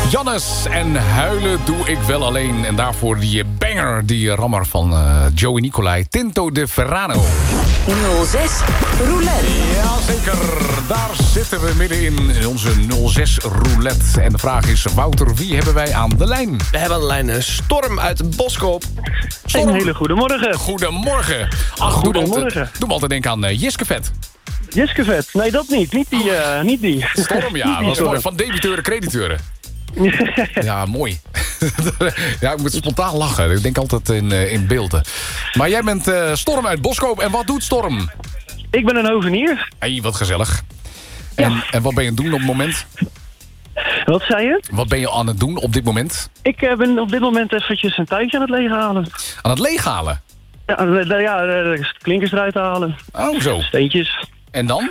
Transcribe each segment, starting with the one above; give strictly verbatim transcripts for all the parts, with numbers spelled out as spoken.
Jannes en Huilen doe ik wel alleen. En daarvoor die banger, die rammer van uh, Joey Nicolai. Tinto de Verrano. nul zes Roulette. Jazeker, daar zitten we middenin in onze nul zes Roulette. En de vraag is, Wouter, wie hebben wij aan de lijn? We hebben aan de lijn Storm uit Boskoop. Storm. Een hele goede morgen. Goedemorgen. Ach, Goedemorgen. Doe me altijd denken aan uh, Jiskevet. Jiskevet, nee dat niet. Niet die. Uh, niet die. Storm, ja. Dat was mooi. Van debiteuren, crediteuren. Ja, mooi. Ja, ik moet spontaan lachen. Ik denk altijd in, uh, in beelden. Maar jij bent uh, Storm uit Boskoop. En wat doet Storm? Ik ben een hovenier. Hé, wat gezellig. En, ja. en wat ben je aan het doen op het moment? Wat zei je? Wat ben je aan het doen op dit moment? Ik uh, ben op dit moment eventjes een tuintje aan het leeghalen. Aan het leeghalen? Ja, de, ja, de klinkers eruit halen. Oh, zo. Steentjes. En dan?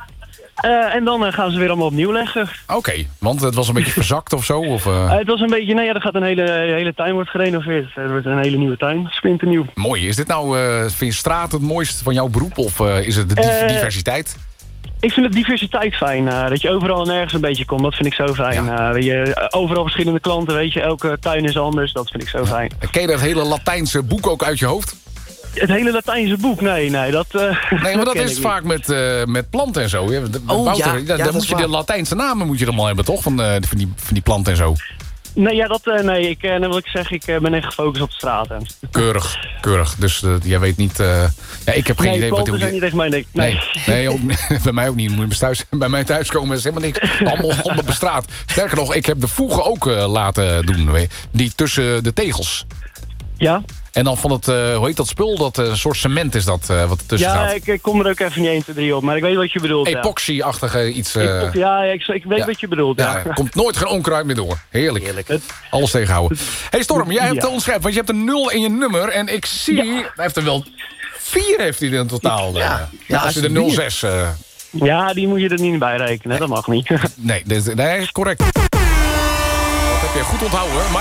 Uh, en dan uh, gaan ze weer allemaal opnieuw leggen. Oké, okay, want het was een beetje verzakt of zo? Of, uh... Uh, het was een beetje, nee, ja, er gaat een hele, hele tuin wordt gerenoveerd. Er wordt een hele nieuwe tuin, splinternieuw. Mooi. Is dit nou, uh, vind je straat het mooiste van jouw beroep? Of uh, is het de div- uh, diversiteit? Ik vind de diversiteit fijn. Uh, dat je overal en ergens een beetje komt, dat vind ik zo fijn. Ja. Uh, je, overal verschillende klanten, weet je. Elke tuin is anders, dat vind ik zo ja. fijn. Ken je dat hele Latijnse boek ook uit je hoofd? Het hele Latijnse boek? Nee, nee, dat... Uh, nee, maar dat is vaak met, uh, met planten en zo. Oh, Wouter, ja, ja, dan moet je waar. de Latijnse namen moet je allemaal hebben, toch? Van, uh, van, die, van die planten en zo. Nee, ja, dat, uh, nee, ik, uh, wil ik zeggen, ik uh, ben echt gefocust op de straten. Keurig, keurig. Dus uh, jij weet niet... Uh, ja, ik heb geen nee, idee wat... Nee, zijn niet echt mijn ding. Nee, nee, nee ook, bij mij ook niet. Moet je thuis, bij mij thuis komen is helemaal niks. Allemaal allemaal bestraat. Sterker nog, ik heb de voegen ook uh, laten doen. Weet, die tussen de tegels. Ja. En dan van het, uh, hoe heet dat spul? Dat uh, een soort cement is dat, uh, wat er tussen ja, gaat. Ja, ik, ik kom er ook even niet één, twee, drie op. Maar ik weet wat je bedoelt. Epoxy-achtige iets. Uh... Ik, ja, ik, ik weet ja. wat je bedoelt. Ja. Ja, er komt nooit geen onkruid meer door. Heerlijk. Heerlijk. Het... Alles tegenhouden. Hey Storm, jij hebt ja. ons schrijven, want je hebt een nul in je nummer. En ik zie, ja. hij heeft er wel vier heeft hij in totaal. Ja, ja, ja als je de nul zes... Uh... Ja, die moet je er niet bij rekenen. Nee. Dat mag niet. Nee, nee, correct. Dat heb je goed onthouden hoor.